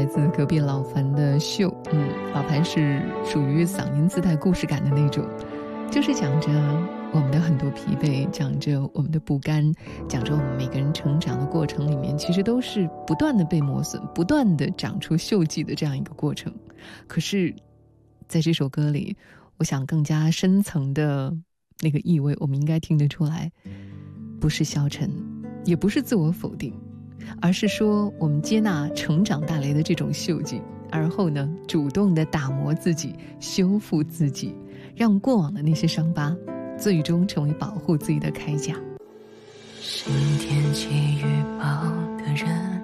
自隔壁老樊的秀。老樊是属于嗓音自带故事感的那种，就是讲着我们的很多疲惫，讲着我们的不甘，讲着我们每个人成长的过程里面，其实都是不断的被磨损，不断的长出锈迹的这样一个过程。可是在这首歌里，我想更加深层的那个意味，我们应该听得出来，不是消沉，也不是自我否定，而是说我们接纳成长带来的这种锈迹，而后呢，主动的打磨自己，修复自己，让过往的那些伤疤最终成为保护自己的铠甲。 新天气预报的人